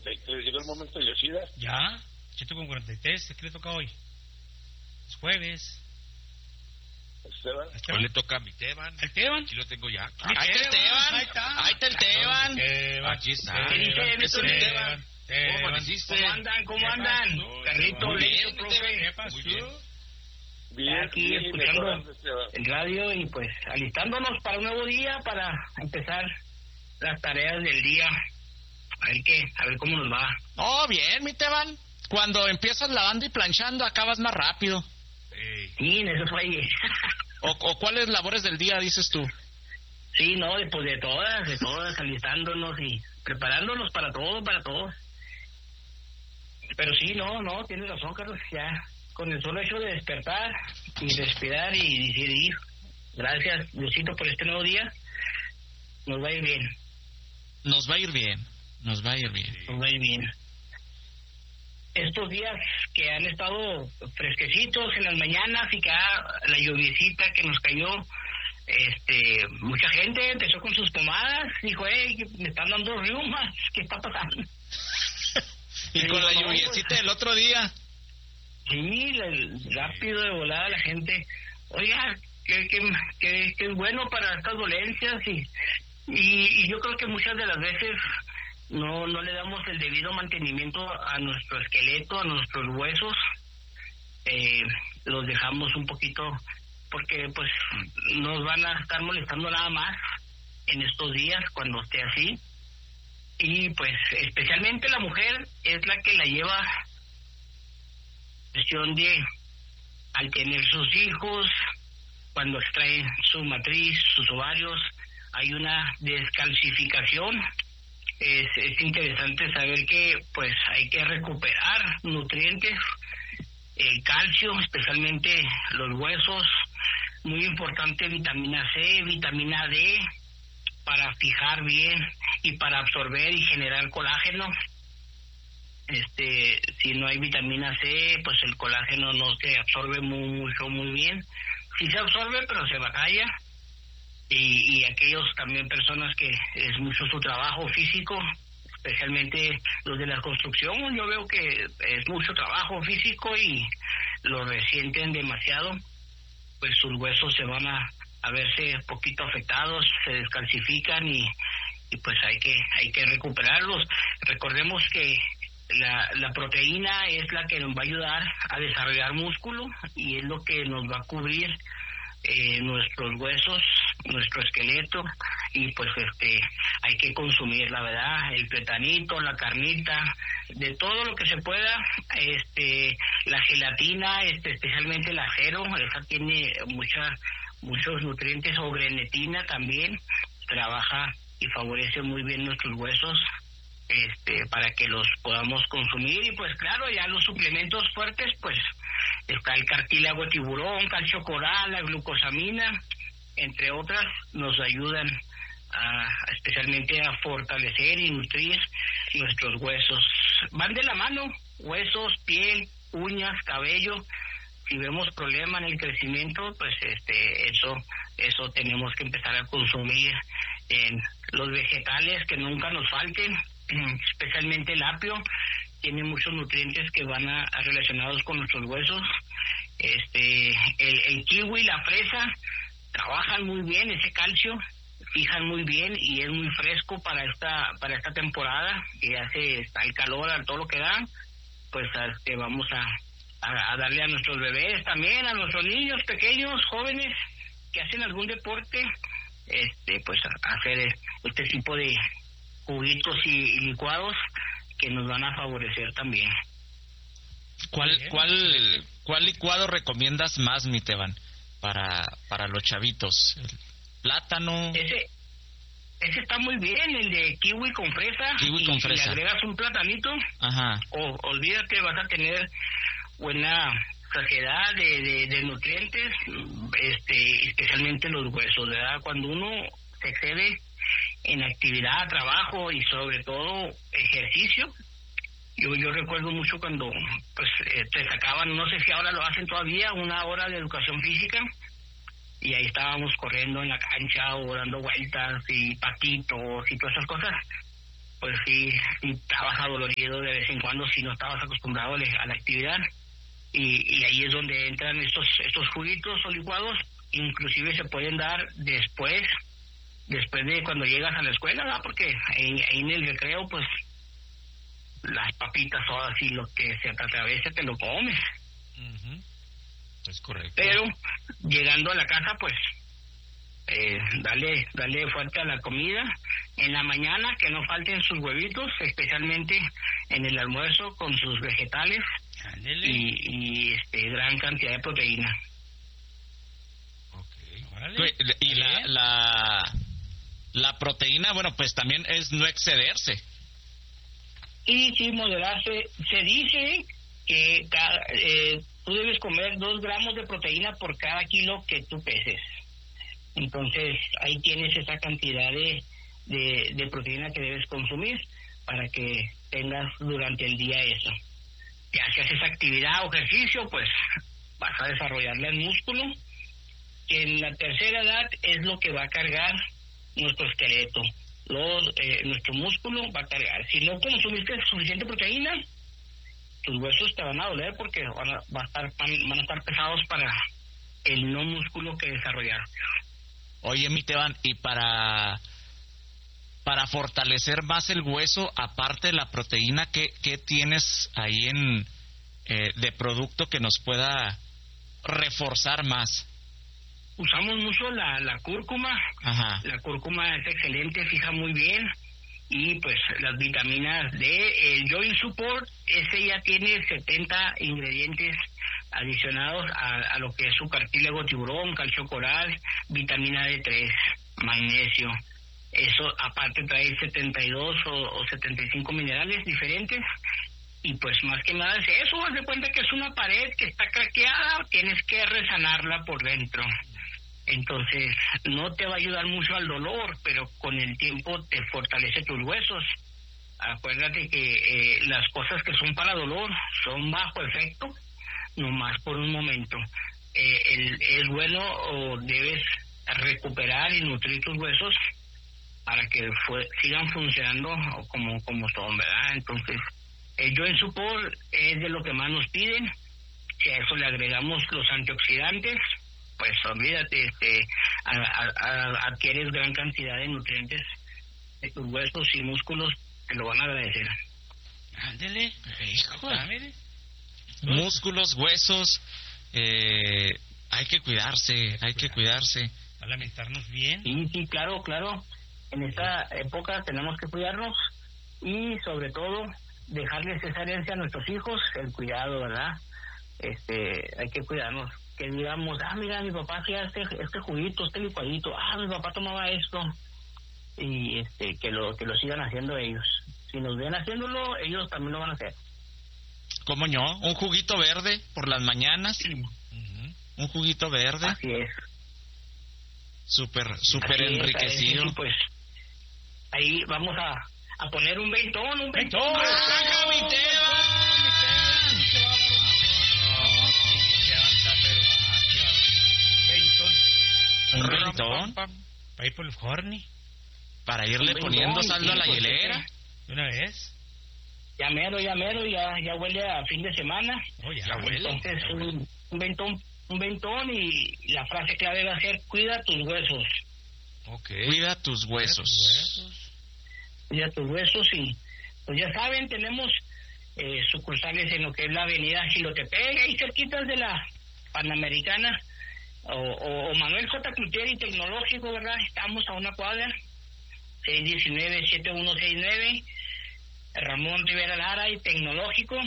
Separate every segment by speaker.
Speaker 1: Llegó el momento de Yoshida.
Speaker 2: Ya, 7:43, ¿qué le toca hoy? Es jueves.
Speaker 1: Esteban.
Speaker 3: Hoy le toca a mi Teban.
Speaker 2: ¿El Teban?
Speaker 3: Sí lo tengo ya.
Speaker 4: Ahí está el Teban. Ahí está el Teban.
Speaker 3: Aquí está.
Speaker 4: ¿Qué dice
Speaker 3: Ese es mi
Speaker 4: Teban?
Speaker 3: Teban. ¿Cómo amaneciste?
Speaker 4: ¿Cómo andan? Carrito,
Speaker 3: Muy bien,
Speaker 4: listo, profe.
Speaker 2: ¿Qué pasó?
Speaker 3: Muy bien.
Speaker 1: Bien,
Speaker 4: Aquí
Speaker 1: bien,
Speaker 4: escuchando
Speaker 1: mejorando, Esteban.
Speaker 4: el radio y pues alistándonos para un nuevo día, para empezar las tareas del día. A ver cómo nos va.
Speaker 5: Oh, bien, mi Teban. Cuando empiezas lavando y planchando, acabas más rápido.
Speaker 4: Sí, en eso fue.
Speaker 5: ¿O cuáles labores del día dices tú?
Speaker 4: Sí, no, después de todas, alistándonos y preparándonos para todo. Pero sí, no, tienes razón, Carlos, ya con el solo hecho de despertar y respirar y decidir, gracias, Diosito, por este nuevo día, nos va a ir bien.
Speaker 5: Nos va a ir bien.
Speaker 4: Estos días que han estado fresquecitos en las mañanas y que la lluviecita que nos cayó, mucha gente empezó con sus pomadas, dijo, me están dando reumas, ¿qué está pasando?
Speaker 5: Y con la lluviecita del otro día.
Speaker 4: Sí, rápido de volada la gente, oiga, que es bueno para estas dolencias y yo creo que muchas de las veces no le damos el debido mantenimiento a nuestro esqueleto, a nuestros huesos, los dejamos un poquito porque pues nos van a estar molestando nada más en estos días cuando esté así, y pues especialmente la mujer es la que la lleva cuestión de al tener sus hijos, cuando extraen su matriz, sus ovarios, hay una descalcificación. Es interesante saber que pues hay que recuperar nutrientes, el calcio, especialmente los huesos, muy importante vitamina C, vitamina D, para fijar bien y para absorber y generar colágeno. Si no hay vitamina C, pues el colágeno no se absorbe muy bien. Sí se absorbe, pero se batalla. Y aquellos también personas que es mucho su trabajo físico, especialmente los de la construcción, yo veo que es mucho trabajo físico y lo resienten demasiado, pues sus huesos se van a verse poquito afectados, se descalcifican y pues hay que recuperarlos. Recordemos que la proteína es la que nos va a ayudar a desarrollar músculo y es lo que nos va a cubrir nuestros huesos, nuestro esqueleto, y pues hay que consumir, la verdad, el platanito, la carnita, de todo lo que se pueda, la gelatina, especialmente el acero, esa tiene muchos nutrientes, o grenetina también, trabaja y favorece muy bien nuestros huesos, para que los podamos consumir. Y pues claro, ya los suplementos fuertes, pues está el cartílago de tiburón, calcio coral, la glucosamina, entre otras, nos ayudan especialmente a fortalecer y nutrir nuestros huesos. Van de la mano, huesos, piel, uñas, cabello. Si vemos problema en el crecimiento, pues eso tenemos que empezar a consumir en los vegetales, que nunca nos falten, especialmente el apio, tiene muchos nutrientes que van relacionados con nuestros huesos. El kiwi, la fresa, trabajan muy bien ese calcio, fijan muy bien y es muy fresco para esta temporada, que ya está el calor a todo lo que da. Pues vamos a darle a nuestros bebés también, a nuestros niños pequeños, jóvenes que hacen algún deporte, pues hacer este tipo de juguitos y licuados que nos van a favorecer también.
Speaker 5: ¿Cuál licuado recomiendas más, mi Teban, para los chavitos? ¿El plátano?
Speaker 4: Ese está muy bien, el de kiwi con fresa.
Speaker 5: Kiwi con fresa.
Speaker 4: Si le agregas un platanito,
Speaker 5: ajá,
Speaker 4: olvídate, vas a tener buena saciedad de nutrientes, especialmente los huesos, ¿verdad? Cuando uno se excede en actividad, trabajo y sobre todo ejercicio. Yo recuerdo mucho cuando pues te sacaban, no sé si ahora lo hacen todavía, 1 hora de educación física, y ahí estábamos corriendo en la cancha o dando vueltas y patitos y todas esas cosas. pues sí estabas adolorido de vez en cuando si no estabas acostumbrado a la actividad. Y ahí es donde entran estos juguitos o licuados, inclusive se pueden dar después de cuando llegas a la escuela, ¿verdad? Porque ahí en el recreo, pues, las papitas o así, lo que se te atravese te lo comes.
Speaker 3: Uh-huh. Es correcto.
Speaker 4: Pero llegando a la casa, pues, dale fuerte a la comida. En la mañana que no falten sus huevitos, especialmente en el almuerzo con sus vegetales.
Speaker 2: Ándele.
Speaker 4: Y gran cantidad de proteína.
Speaker 3: Okay.
Speaker 2: Órale.
Speaker 5: Y la proteína, bueno, pues también es no excederse.
Speaker 4: Y sí, moderarse. Se dice que tú debes comer 2 gramos de proteína por cada kilo que tú peses. Entonces, ahí tienes esa cantidad de proteína que debes consumir para que tengas durante el día eso. Ya si haces actividad o ejercicio, pues vas a desarrollarle el músculo, que en la tercera edad es lo que va a cargar nuestro esqueleto. Nuestro músculo va a cargar. Si no consumiste suficiente proteína, tus huesos te van a doler porque van a estar pesados para el no músculo que desarrollar.
Speaker 5: Oye, Mitevan, y para fortalecer más el hueso, aparte de la proteína, ¿qué tienes ahí de producto que nos pueda reforzar más?
Speaker 4: Usamos mucho la cúrcuma.
Speaker 5: Ajá.
Speaker 4: La cúrcuma es excelente, fija muy bien. Y pues las vitaminas el Joint Support, ese ya tiene 70 ingredientes adicionados a lo que es su cartílago tiburón, calcio coral, vitamina D3, magnesio. Eso aparte trae 72 o 75 minerales diferentes. Y pues más que nada es eso, haz de cuenta que es una pared que está craqueada, tienes que resanarla por dentro. Entonces no te va a ayudar mucho al dolor, pero con el tiempo te fortalece tus huesos. Acuérdate que las cosas que son para dolor son bajo efecto, nomás por un momento. Es bueno o debes recuperar y nutrir tus huesos para que sigan funcionando como son, ¿verdad? Entonces, el Joint Support es de lo que más nos piden. Si a eso le agregamos los antioxidantes, pues olvídate, adquieres gran cantidad de nutrientes de tus huesos y músculos, te lo van a agradecer.
Speaker 2: Ándele.
Speaker 5: Hijo.
Speaker 2: Mire.
Speaker 5: Músculos, huesos, hay que cuidarse.
Speaker 2: Alimentarnos bien.
Speaker 4: Sí, claro. En esta época tenemos que cuidarnos y sobre todo dejarles esa herencia a nuestros hijos, el cuidado, ¿verdad? Hay que cuidarnos. Que digamos, mira, mi papá hacía este juguito, este licuadito, mi papá tomaba esto, y que lo sigan haciendo ellos. Si nos ven haciéndolo, ellos también lo van a hacer.
Speaker 5: ¿Cómo no? Un juguito verde por las mañanas.
Speaker 2: Uh-huh.
Speaker 5: Un juguito verde.
Speaker 4: Así es.
Speaker 5: Súper
Speaker 4: Así
Speaker 5: enriquecido.
Speaker 4: es, pues ahí vamos a poner un veintón.
Speaker 2: ¡Ah,
Speaker 5: Un veintón.
Speaker 2: Para ir por el horny.
Speaker 5: Para irle poniendo saldo a la hielera.
Speaker 2: ¿De una vez?
Speaker 4: Ya mero, ya huele a fin de semana.
Speaker 2: Oh, ya huele.
Speaker 4: Entonces, un ventón y la frase clave va a ser: cuida tus huesos.
Speaker 3: Okay.
Speaker 5: Cuida tus huesos.
Speaker 4: Cuida tus huesos y, pues ya saben, tenemos sucursales en lo que es la avenida Gilotepec, ahí cerquitas de la Panamericana, o Manuel J. Clutieri Tecnológico, ¿verdad? Estamos a una cuadra, 619-7169, Ramón Rivera Lara y Tecnológico,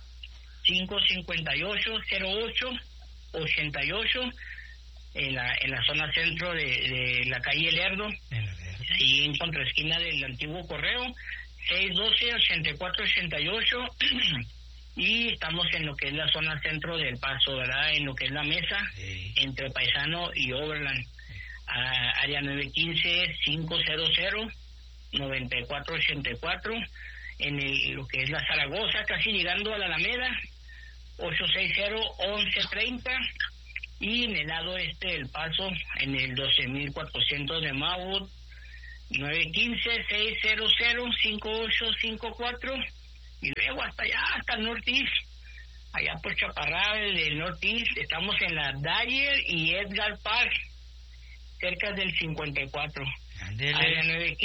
Speaker 4: 558-08-88, en la zona centro de la calle Lerdo, sí, en contraesquina del antiguo correo, 612-8488, y estamos en lo que es la zona centro del Paso, ¿verdad? En lo que es la mesa, entre Paisano y Overland, área 915-500-9484, en lo que es la Zaragoza, casi llegando a la Alameda, 860-1130, y en el lado este del Paso, en el 12400 de Maubourg, 915-600-5854 y luego hasta allá, hasta el Northeast, allá por Chaparral del Northeast. Estamos en la Dyer y Edgar Park, cerca del 54.
Speaker 2: Ándele.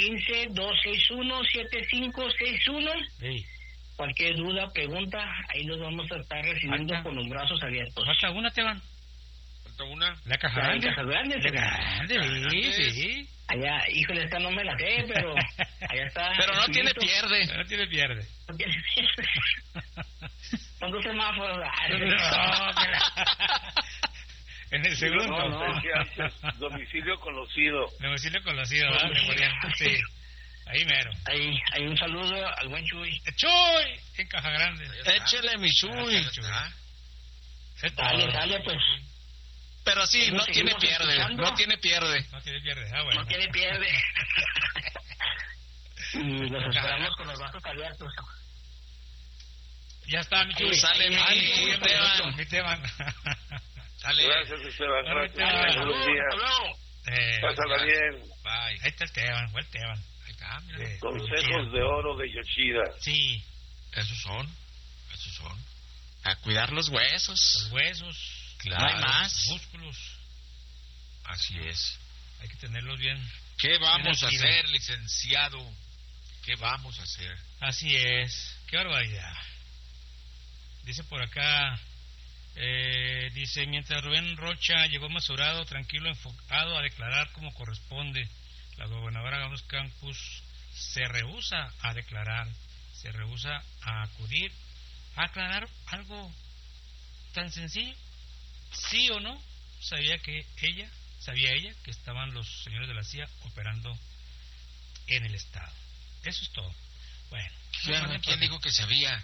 Speaker 4: 915-261-7561.
Speaker 2: Ey,
Speaker 4: Cualquier duda, pregunta, ahí los vamos a estar recibiendo
Speaker 2: Falta.
Speaker 4: con los brazos abiertos.
Speaker 2: falta una, Teban.
Speaker 3: Falta una.
Speaker 2: La caja
Speaker 4: Ya, en
Speaker 2: grande.
Speaker 4: Casas Grandes,
Speaker 2: La grande,
Speaker 3: Grandes.
Speaker 2: sí.
Speaker 4: allá, híjole, esta no me la sé, pero allá está.
Speaker 5: Pero no
Speaker 4: el
Speaker 5: tiene
Speaker 4: chulito.
Speaker 5: pierde.
Speaker 2: No tiene pierde.
Speaker 4: No tiene pierde. Son dos semáforos.
Speaker 2: No, que la- En el segundo.
Speaker 4: No.
Speaker 1: Decía antes, domicilio conocido.
Speaker 2: Domicilio conocido, ¿verdad? Me morían. Sí. Ahí mero.
Speaker 4: Ahí un saludo al buen Chuy.
Speaker 2: ¡Chuy! En caja grande.
Speaker 5: Échele mi Chuy.
Speaker 2: Ah, es todo.
Speaker 4: Dale, pues.
Speaker 5: Pero sí, no
Speaker 4: ¿Nos
Speaker 5: tiene
Speaker 4: seguimos
Speaker 5: pierde.
Speaker 4: escuchando?
Speaker 5: No tiene pierde.
Speaker 2: No tiene pierde. Ah, bueno.
Speaker 4: No tiene pierde. Y los esperamos con los brazos abiertos.
Speaker 2: Ya está, mi Chuy.
Speaker 5: Sale mi Esteban.
Speaker 2: Mi Teban.
Speaker 3: Dale.
Speaker 1: Gracias, Esteban.
Speaker 2: Dale,
Speaker 1: Gracias.
Speaker 2: Esteban.
Speaker 1: Buenos días.
Speaker 4: Hasta luego.
Speaker 1: Pásala bien.
Speaker 3: Bye.
Speaker 2: Ahí está el Teban, fue el Teban.
Speaker 3: Ahí está, mira.
Speaker 2: Sí.
Speaker 1: Consejos de oro de Yoshida.
Speaker 2: Sí,
Speaker 3: Esos son. Esos son.
Speaker 5: A cuidar los huesos.
Speaker 2: los huesos,
Speaker 3: Claro.
Speaker 5: No hay más.
Speaker 2: músculos,
Speaker 3: Así es.
Speaker 2: hay que tenerlos bien.
Speaker 3: ¿Qué vamos a
Speaker 2: activo.
Speaker 3: hacer, licenciado? ¿Qué vamos a hacer?
Speaker 2: Así es, qué barbaridad. Dice por acá, dice, mientras Rubén Rocha llegó mesurado, tranquilo, enfocado a declarar como corresponde, la gobernadora Gamos Campos se rehúsa a declarar, se rehúsa a acudir, a aclarar algo tan sencillo. Sí o no, sabía ella que estaban los señores de la CIA operando en el Estado. Eso es todo. Bueno,
Speaker 3: ¿Quién dijo que sabía?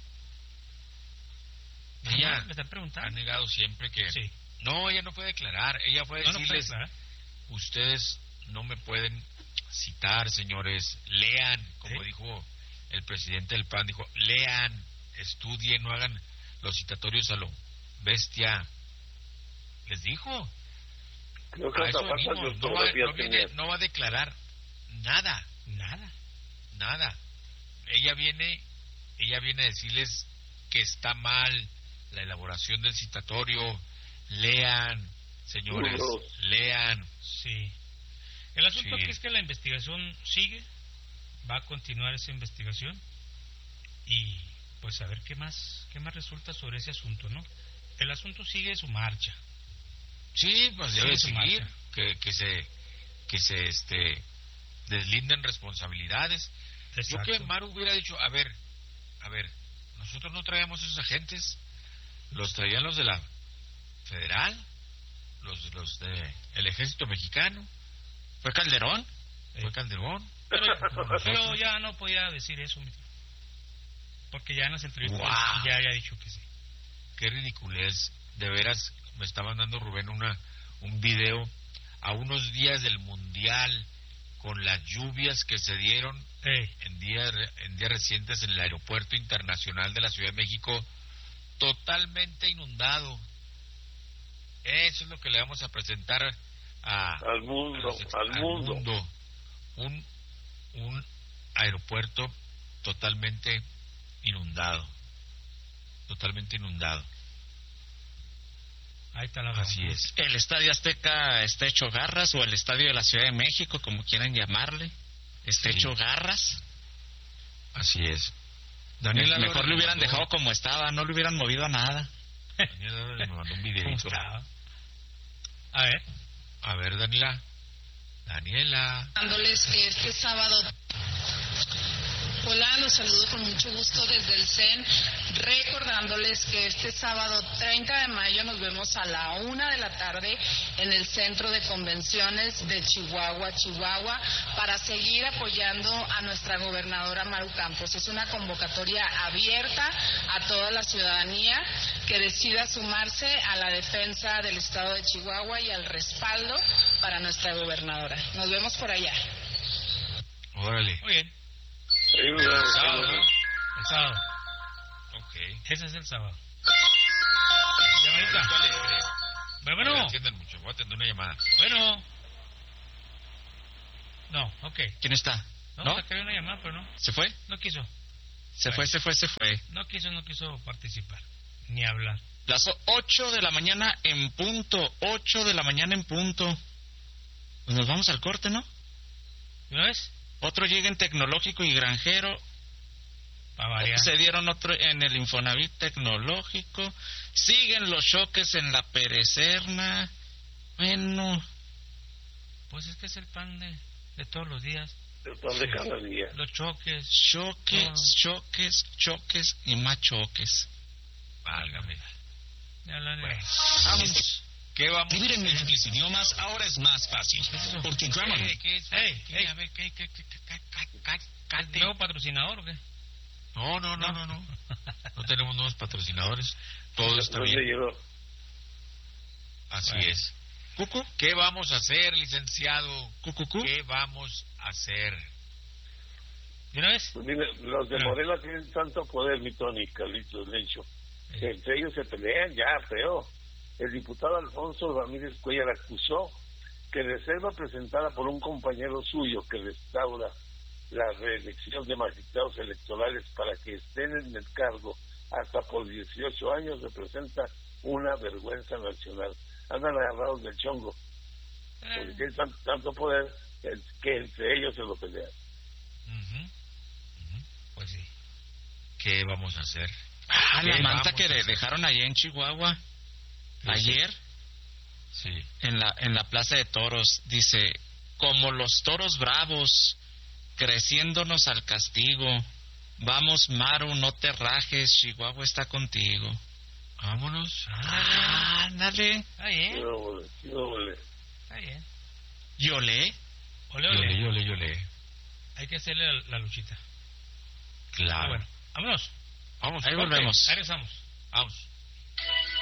Speaker 3: Ella
Speaker 2: me están
Speaker 3: ha
Speaker 2: preguntando.
Speaker 3: negado siempre que...
Speaker 2: Sí.
Speaker 3: No, ella no puede declarar. Ella puede
Speaker 2: No, no puede
Speaker 3: decirles,
Speaker 2: declarar.
Speaker 3: ustedes no me pueden citar, señores. Lean, como
Speaker 2: Sí.
Speaker 3: dijo el presidente del PAN, dijo, lean, estudien, no hagan los citatorios a lo bestia. Les dijo.
Speaker 1: Creo que
Speaker 3: A
Speaker 1: hasta
Speaker 3: eso
Speaker 1: falta de
Speaker 3: venimos.
Speaker 1: ortografía tenía.
Speaker 3: No va a declarar nada.
Speaker 2: Nada.
Speaker 3: Ella viene a decirles que está mal la elaboración del citatorio. Lean, señores,
Speaker 1: Burros.
Speaker 3: lean.
Speaker 2: Sí. El asunto
Speaker 3: Sí.
Speaker 2: aquí es que la investigación sigue, va a continuar esa investigación y pues a ver qué más resulta sobre ese asunto, ¿no? El asunto sigue su marcha.
Speaker 3: Sí, pues debe
Speaker 2: Sigue su
Speaker 3: seguir,
Speaker 2: marcha.
Speaker 3: que se deslinden responsabilidades. Yo que
Speaker 2: Exacto.
Speaker 3: Maru hubiera dicho, a ver, nosotros no traíamos esos agentes, los traían los de la federal, los de el ejército mexicano.
Speaker 5: ¿Fue Calderón?
Speaker 3: Fue Calderón.
Speaker 2: Pero ya no podía decir eso, mi tío. Porque ya en las entrevistas
Speaker 3: Wow.
Speaker 2: ya había dicho que sí.
Speaker 3: Qué ridiculez. De veras, me está mandando Rubén un video a unos días del Mundial, con las lluvias que se dieron en días recientes en el Aeropuerto Internacional de la Ciudad de México, totalmente inundado. Eso es lo que le vamos a presentar
Speaker 1: Al mundo,
Speaker 3: al mundo. Un aeropuerto totalmente inundado.
Speaker 2: Ahí está la
Speaker 3: Así
Speaker 2: bronca.
Speaker 3: es.
Speaker 5: El Estadio Azteca está hecho garras, o el Estadio de la Ciudad de México, como quieran llamarle, está
Speaker 3: Sí.
Speaker 5: hecho garras.
Speaker 3: Así es.
Speaker 5: Mejor lo hubieran dejado como estaba, no lo hubieran movido a nada.
Speaker 3: Daniel Álvarez me mandó un
Speaker 2: ¿Cómo
Speaker 3: videito.
Speaker 2: estaba? A ver.
Speaker 3: A ver, Daniela.
Speaker 6: Dándoles que este sábado, hola, los saludo con mucho gusto desde el CEN, recordándoles que este sábado 30 de mayo nos vemos a la 1 de la tarde en el Centro de Convenciones de Chihuahua, para seguir apoyando a nuestra gobernadora Maru Campos. Es una convocatoria abierta a toda la ciudadanía que decida sumarse a la defensa del estado de Chihuahua y al respaldo para nuestra gobernadora. Nos vemos por allá.
Speaker 3: Órale.
Speaker 2: Muy bien.
Speaker 1: Hay una-
Speaker 3: Sábado, ¿no?
Speaker 2: El sábado.
Speaker 3: Ok.
Speaker 2: Ese es el sábado. Llamadita.
Speaker 3: No
Speaker 2: Bueno.
Speaker 3: me entiendan mucho. Voy a atender una llamada.
Speaker 2: Bueno. No, ok.
Speaker 5: ¿Quién está?
Speaker 2: No, se cayó una llamada, pero no.
Speaker 5: ¿Se fue?
Speaker 2: No quiso.
Speaker 5: Se fue.
Speaker 2: No quiso participar, ni hablar.
Speaker 5: Las 8 de la mañana en punto. 8 de la mañana en punto. Pues nos vamos al corte, ¿no?
Speaker 2: ¿Una vez?
Speaker 5: Otro llega en Tecnológico y Granjero.
Speaker 2: Para variar.
Speaker 5: Se dieron otro en el Infonavit Tecnológico. Siguen los choques en la Perecerna. Bueno.
Speaker 2: Pues es que es el pan de todos los días.
Speaker 1: El pan de cada día.
Speaker 2: Los choques.
Speaker 5: Choques y más choques.
Speaker 3: Válgame.
Speaker 2: Bueno,
Speaker 3: vamos. ¿Qué vamos?
Speaker 7: Vivir en múltiples idiomas ahora es más fácil. Porque Grammarly...
Speaker 3: ¿Qué es?
Speaker 2: A ver, ¿nuevo patrocinador o qué?
Speaker 3: No. No tenemos nuevos patrocinadores. Todo está bien. Así es.
Speaker 5: ¿Cucu?
Speaker 3: ¿Qué vamos a hacer, licenciado?
Speaker 5: ¿Cucu?
Speaker 3: ¿Qué vamos a hacer?
Speaker 2: ¿De una vez?
Speaker 1: Pues mire, los de Morena tienen tanto poder, mi Tony, Carlitos, Lencho, que entre ellos se pelean ya, feo. El diputado Alfonso Ramírez Cuellar acusó que reserva presentada por un compañero suyo que restaura la reelección de magistrados electorales para que estén en el cargo hasta por 18 años representa una vergüenza nacional. Andan agarrados del chongo, porque tienen tanto poder que entre ellos se lo pelean.
Speaker 3: Pues sí. ¿Qué vamos a hacer?
Speaker 5: La manta que dejaron allá en Chihuahua ayer,
Speaker 3: sí,
Speaker 5: en la Plaza de Toros, dice: como los toros bravos, creciéndonos al castigo. Vamos, Maru, no te rajes, Chihuahua está contigo.
Speaker 3: Vámonos.
Speaker 5: Ándale.
Speaker 2: Está bien.
Speaker 1: Está
Speaker 2: bien.
Speaker 5: ¿Yolé?
Speaker 3: Yolé.
Speaker 2: Hay que hacerle la luchita.
Speaker 3: Claro.
Speaker 2: Bueno, vámonos.
Speaker 3: Vamos.
Speaker 5: Ahí volvemos.
Speaker 2: Ahí regresamos.
Speaker 3: Vamos.